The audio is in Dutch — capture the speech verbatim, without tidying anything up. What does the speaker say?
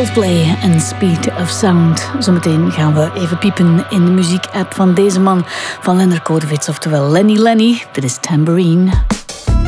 Coldplay en Speed of Sound. Zometeen gaan we even piepen in de muziek-app van deze man, van Leonard Kodowitz, oftewel Lenny Lenny. Dit is Tambourine.